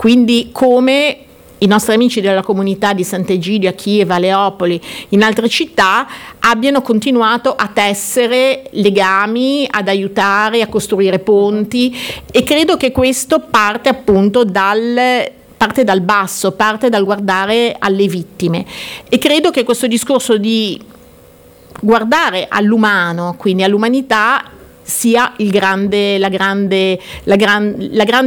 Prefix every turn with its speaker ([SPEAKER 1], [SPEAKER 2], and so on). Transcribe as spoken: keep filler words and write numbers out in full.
[SPEAKER 1] quindi come i nostri amici della comunità di Sant'Egidio a Kiev, a Leopoli, in altre città, abbiano continuato a tessere legami, ad aiutare, a costruire ponti, e credo che questo parte appunto dal parte dal basso, parte dal guardare alle vittime, e credo che questo discorso di guardare all'umano, quindi all'umanità, sia il grande, la grande, la gran, la grande